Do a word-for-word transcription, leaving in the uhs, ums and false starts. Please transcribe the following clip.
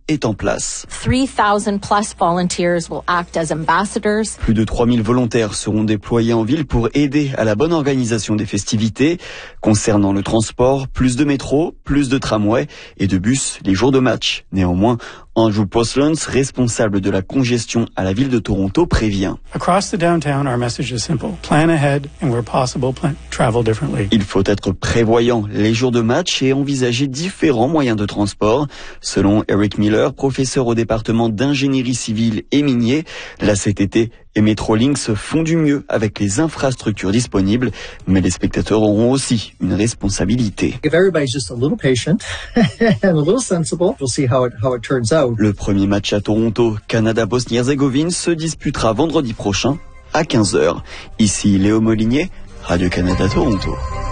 est en place. three thousand plus volunteers will act as ambassadors. Plus de trois mille volontaires seront déployés en ville pour aider à la bonne organisation des festivités. Concernant le transport, plus de métro, plus de tramways et de bus les jours de match. Néanmoins, Andrew Postlands, responsable de la congestion à la ville de Toronto, prévient. Across the downtown, our message is simple. Plan ahead and where possible, plan, travel differently. Il faut être prévoyant les jours de match et envisager différents moyens de transport. Selon Eric Miller, professeur au département d'ingénierie civile et minier, la C T T et Metrolinx font du mieux avec les infrastructures disponibles, mais les spectateurs auront aussi une responsabilité. If everybody's just a little patient and a little sensible, we'll see how it, how it turns out. Le premier match à Toronto, Canada-Bosnie-Herzégovine, se disputera vendredi prochain à quinze heures. Ici Léo Molinier, Radio-Canada Toronto.